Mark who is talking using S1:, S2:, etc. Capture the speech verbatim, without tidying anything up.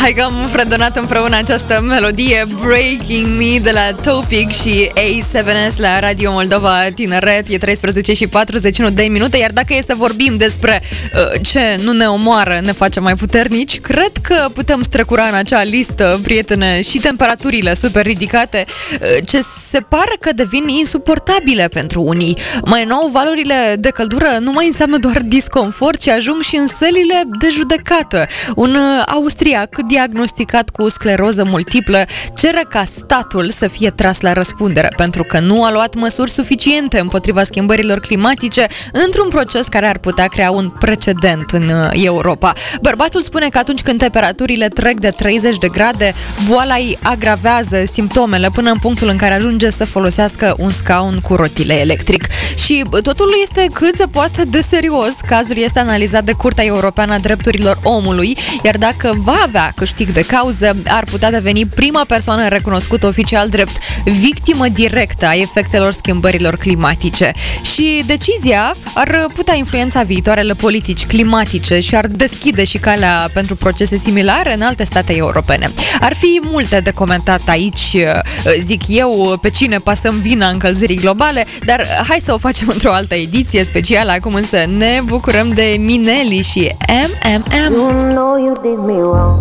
S1: Hai că am fredonat împreună această melodie Breaking Me de la Topic și A șapte S la Radio Moldova Tineret. E treisprezece și patruzeci și unu de minute. Iar dacă e să vorbim despre uh, ce nu ne omoară, ne face mai puternici, cred că putem strecura în acea listă, prietene, și temperaturile super ridicate, uh, ce se pare că devin insuportabile pentru unii. Mai nou, valorile de căldură nu mai înseamnă doar disconfort, ci ajung și în sălile de judecată. Un uh, austriac diagnosticat cu scleroză multiplă cere ca statul să fie tras la răspundere pentru că nu a luat măsuri suficiente împotriva schimbărilor climatice într-un proces care ar putea crea un precedent în Europa. Bărbatul spune că atunci când temperaturile trec de treizeci de grade, boala îi agravează simptomele până în punctul în care ajunge să folosească un scaun cu rotile electric. Și totul este cât se poate de serios. Cazul este analizat de Curtea Europeană a Drepturilor Omului, iar dacă va avea câștig de cauză, ar putea deveni prima persoană recunoscută oficial drept victimă directă a efectelor schimbărilor climatice. Și decizia ar putea influența viitoarele politici climatice și ar deschide și calea pentru procese similare în alte state europene. Ar fi multe de comentat aici, zic eu, pe cine pasăm vina încălzirii globale, dar hai să o facem într-o altă ediție specială. Acum însă ne bucurăm de Mineli și M M M.
S2: You know you did me wrong.